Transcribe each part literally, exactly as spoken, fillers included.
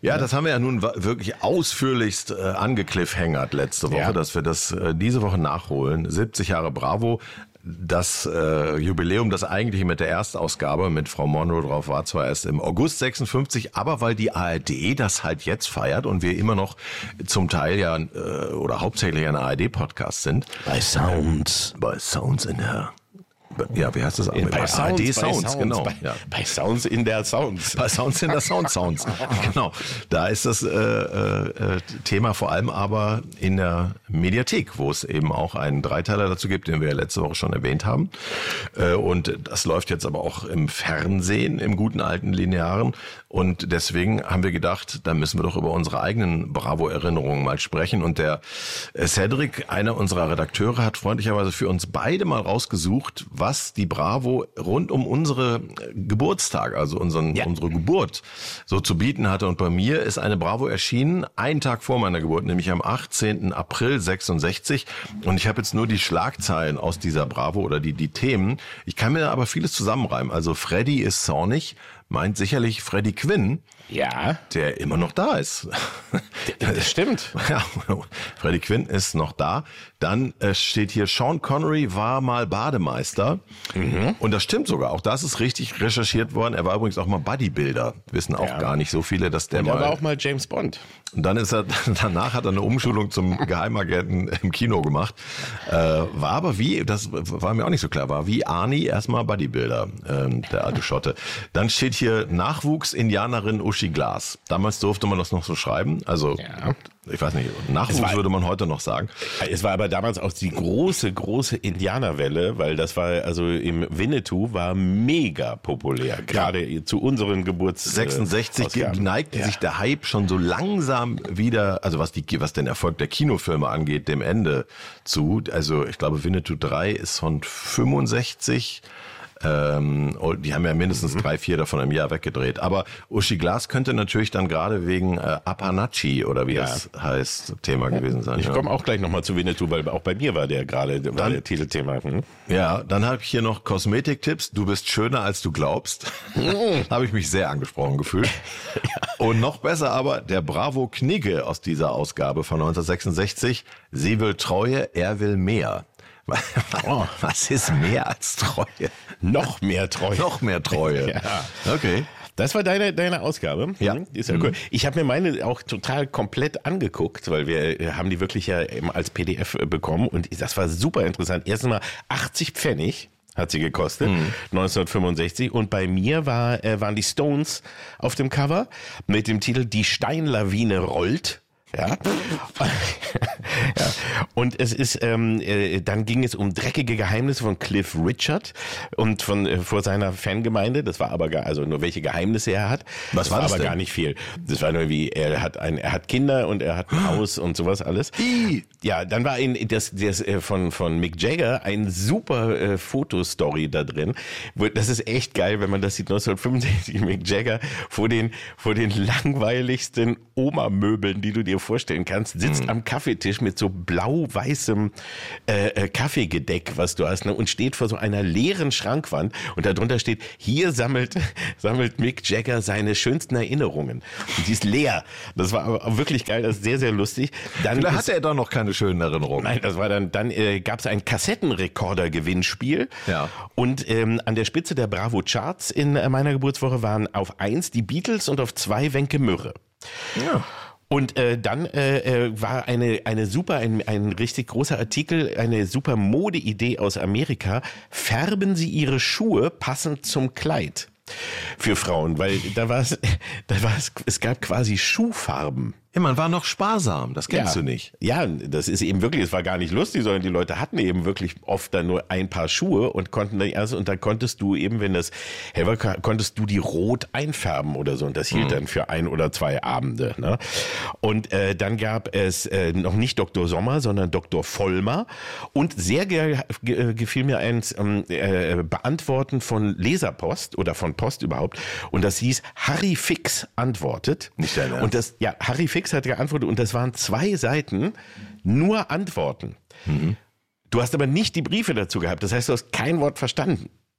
Ja, das haben wir ja nun wirklich ausführlichst äh, angekliffhängert letzte Woche, ja. dass wir das äh, diese Woche nachholen. siebzig Jahre Bravo. Das äh, Jubiläum, das eigentlich mit der Erstausgabe mit Frau Monroe drauf war, zwar erst im August sechsundfünfzig, aber weil die A R D das halt jetzt feiert und wir immer noch zum Teil ja äh, oder hauptsächlich ein A R D-Podcast sind. Bei Sounds. Bei Sounds in der... Ja, wie heißt das? Bei, bei Sounds, A R D Sounds, Sounds, genau. Bei, ja. bei Sounds in der Sounds. Bei Sounds in der Sound Sounds, genau. Da ist das äh, äh, Thema vor allem aber in der Mediathek, wo es eben auch einen Dreiteiler dazu gibt, den wir ja letzte Woche schon erwähnt haben. Äh, und das läuft jetzt aber auch im Fernsehen, im guten alten Linearen. Und deswegen haben wir gedacht, da müssen wir doch über unsere eigenen Bravo-Erinnerungen mal sprechen. Und der Cedric, einer unserer Redakteure, hat freundlicherweise für uns beide mal rausgesucht, was die Bravo rund um unsere Geburtstage, also unseren, ja. unsere Geburt so zu bieten hatte. Und bei mir ist eine Bravo erschienen, einen Tag vor meiner Geburt, nämlich am achtzehnten April sechsundsechzig. Und ich habe jetzt nur die Schlagzeilen aus dieser Bravo oder die, die Themen. Ich kann mir aber vieles zusammenreimen. Also Freddy ist zornig, meint sicherlich Freddie Quinn, ja, der immer noch da ist. Das stimmt. Ja, Freddie Quinn ist noch da. Dann äh, steht hier, Sean Connery war mal Bademeister. Mhm. Und das stimmt sogar. Auch das ist richtig recherchiert worden. Er war übrigens auch mal Bodybuilder. Wissen auch ja. gar nicht so viele, dass der und mal... er war auch mal James Bond. Und dann ist er, danach hat er eine Umschulung zum Geheimagenten im Kino gemacht. Äh, war aber wie, das war mir auch nicht so klar, war wie Arnie erstmal Bodybuilder, ähm, der alte Schotte. Dann steht hier Nachwuchs-Indianerin Uschi Glas. Damals durfte man das noch so schreiben. Also, ja. ich weiß nicht, Nachwuchs war, würde man heute noch sagen. Es war aber damals auch die große, große Indianerwelle, weil das war, also im Winnetou war mega populär. Gerade ja. zu unseren Geburts... sechsundsechzig Ausgaben. neigte ja. sich der Hype schon so langsam wieder, also was die, was den Erfolg der Kinofilme angeht, dem Ende zu. Also ich glaube, Winnetou drei ist von fünfundsechzig. Ähm, die haben ja mindestens mhm. drei, vier davon im Jahr weggedreht. Aber Uschi Glas könnte natürlich dann gerade wegen äh, Apanachi oder wie ja. das heißt, Thema ja. gewesen sein. Ich ja. komme auch gleich nochmal zu Winnetou, weil auch bei mir war der gerade der Titelthema. Hm? Ja, dann habe ich hier noch Kosmetiktipps. Du bist schöner, als du glaubst. Mhm. Habe ich mich sehr angesprochen gefühlt. ja. Und noch besser aber der Bravo Knigge aus dieser Ausgabe von neunzehnhundertsechsundsechzig. Sie will Treue, er will mehr. Oh. Was ist mehr als Treue? Noch mehr Treue. Noch mehr Treue. Ja. Okay. Das war deine deine Ausgabe. Ja. Ist ja cool. Ich habe mir meine auch total komplett angeguckt, weil wir haben die wirklich ja eben als P D F bekommen und das war super interessant. Erstens mal achtzig Pfennig hat sie gekostet, mhm. neunzehnhundertfünfundsechzig. Und bei mir war, äh, waren die Stones auf dem Cover mit dem Titel Die Steinlawine rollt. Ja. ja. Und es ist, ähm, äh, dann ging es um dreckige Geheimnisse von Cliff Richard und von äh, vor seiner Fangemeinde. Das war aber gar, also nur welche Geheimnisse er hat. Was das war war das aber denn? gar nicht viel. Das war nur wie, er hat ein, er hat Kinder und er hat ein Haus und sowas alles. I. Ja, dann war in das, das äh, von von Mick Jagger ein super äh, Fotostory da drin. Das ist echt geil, wenn man das sieht. neunzehnhundertfünfundsechzig Mick Jagger vor den vor den langweiligsten Oma-Möbeln, die du dir vorstellen kannst, sitzt mhm. am Kaffeetisch mit so blau-weißem äh, äh, Kaffeegedeck, was du hast, ne, und steht vor so einer leeren Schrankwand und darunter steht, hier sammelt sammelt Mick Jagger seine schönsten Erinnerungen. Und die ist leer. Das war aber wirklich geil, das ist sehr, sehr lustig. Dann Vielleicht hatte er doch noch keine schönen Erinnerungen. Nein, das war dann, dann äh, gab es ein Kassettenrekorder-Gewinnspiel. Ja. Und ähm, an der Spitze der Bravo-Charts in äh, meiner Geburtswoche waren auf eins die Beatles und auf zwei Wenke Mürre. Ja. Und äh, dann äh, äh, war eine eine super ein ein richtig großer Artikel, eine super Modeidee aus Amerika. Färben Sie Ihre Schuhe passend zum Kleid für Frauen, weil da war es, da war es, es gab quasi Schuhfarben. Ja, man war noch sparsam, das kennst ja. du nicht. Ja, das ist eben wirklich, es war gar nicht lustig, sondern die Leute hatten eben wirklich oft dann nur ein paar Schuhe und konnten dann erst, und dann konntest du eben, wenn das hell war, konntest du die rot einfärben oder so und das hielt mhm. dann für ein oder zwei Abende. Ne? Und äh, dann gab es äh, noch nicht Doktor Sommer, sondern Doktor Vollmer und sehr ge ge gefiel mir eins, ähm, äh, Beantworten von Leserpost oder von Post überhaupt und das hieß Harry Fix antwortet. Nicht dein Ernst? Und das, ja, Harry Fix hat geantwortet und das waren zwei Seiten, nur Antworten. Mhm. Du hast aber nicht die Briefe dazu gehabt, das heißt, du hast kein Wort verstanden.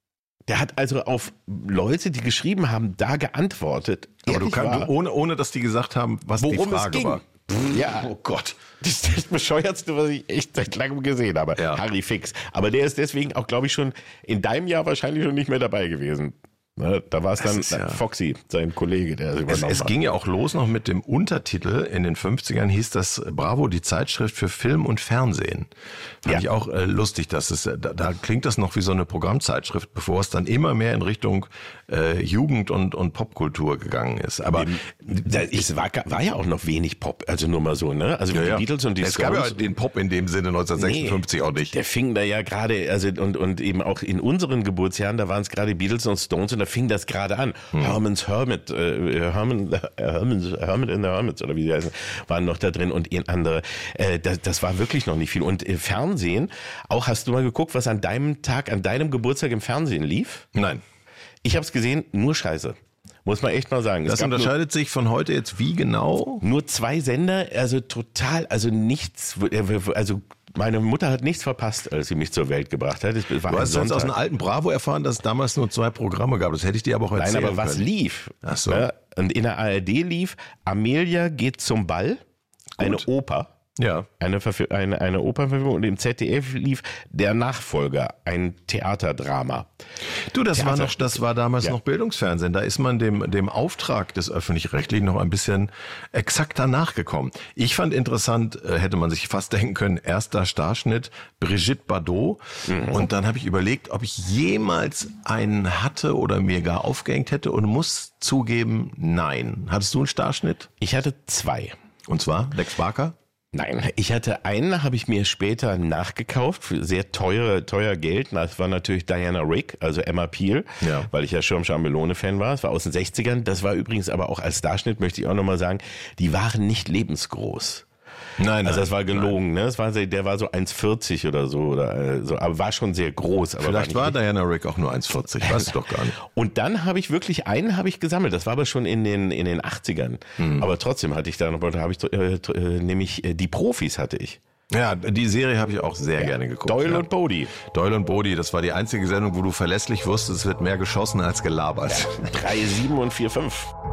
Der hat also auf Leute, die geschrieben haben, da geantwortet. Aber du kannst, ohne, ohne dass die gesagt haben, was worum die Frage es ging. war. Ja, oh Gott. Das ist das Bescheuertste, was ich echt seit langem gesehen habe. Ja. Harry Fix. Aber der ist deswegen auch, glaube ich, schon in deinem Jahr wahrscheinlich schon nicht mehr dabei gewesen. Ne, da war es dann ja Foxy, sein Kollege, der Es, es ging ja auch los noch mit dem Untertitel. In den fünfzigern hieß das Bravo, die Zeitschrift für Film und Fernsehen. Fand Ja. ich auch äh, lustig. Dass es, da, da klingt das noch wie so eine Programmzeitschrift, bevor es dann immer mehr in Richtung äh, Jugend- und, und Popkultur gegangen ist. Aber Da- Es war, war ja auch noch wenig Pop, also nur mal so, ne? Also ja, die ja. Beatles und die es gab ja Stones. den Pop in dem Sinne neunzehnhundertsechsundfünfzig Nee, auch nicht. Der fing da ja gerade, also und, und eben auch in unseren Geburtsjahren, da waren es gerade Beatles und Stones und da fing das gerade an. Hm. Herman's Hermit, äh, Herman, Herman's, Hermit in the Hermits oder wie die heißen, waren noch da drin und in andere. Äh, das, das war wirklich noch nicht viel. Und äh, Fernsehen, auch hast du mal geguckt, was an deinem Tag, an deinem Geburtstag im Fernsehen lief? Nein. Ich habe es gesehen, nur Scheiße. Muss man echt mal sagen. Es Das gab nur- unterscheidet sich von heute jetzt wie genau? Nur zwei Sender, also total, also nichts, also meine Mutter hat nichts verpasst, als sie mich zur Welt gebracht hat. Es war Du ein hast jetzt aus Sonntag. einem alten Bravo erfahren, dass es damals nur zwei Programme gab. Das hätte ich dir aber auch Nein, erzählen aber was können. lief? Ach so. Ne? Und in der A R D lief Amelia geht zum Ball, eine Oper. Ja. Eine, Verfil- eine, eine Opernverfilmung und im Z D F lief Der Nachfolger, ein Theaterdrama. Du, das war Theater- noch, das war damals Ja. noch Bildungsfernsehen. Da ist man dem, dem Auftrag des Öffentlich-Rechtlichen noch ein bisschen exakter nachgekommen. Ich fand interessant, äh, hätte man sich fast denken können, erster Starschnitt, Brigitte Bardot. Mhm. Und dann habe ich überlegt, ob ich jemals einen hatte oder mir gar aufgehängt hätte und muss zugeben, nein. Hattest du einen Starschnitt? Ich hatte zwei. Und zwar Lex Barker? Nein, ich hatte einen, habe ich mir später nachgekauft für sehr teure, teuer Geld. Das war natürlich Diana Rigg, also Emma Peel, Ja. weil ich ja Schirmschar Melone-Fan war. Das war aus den sechzigern. Das war übrigens aber auch als Starschnitt, möchte ich auch nochmal sagen, die waren nicht lebensgroß. Nein, Also das war gelogen, ne? Das war, sehr- der war so eins vierzig oder so, oder äh, so, aber war schon sehr groß. Aber Vielleicht war war nicht Diana Rigg auch nur eins vierzig, weiß ich doch gar nicht. Und dann habe ich wirklich einen habe ich gesammelt. Das war aber schon in den in den achtzigern. Hm. Aber trotzdem hatte ich da noch, da habe ich äh, äh, nämlich äh, die Profis hatte ich. Ja, die Serie habe ich auch sehr gerne geguckt. Doyle ja. und Bodie. Doyle und Bodie, das war die einzige Sendung, wo du verlässlich wusstest, es wird mehr geschossen als gelabert. drei, sieben und vier, fünf.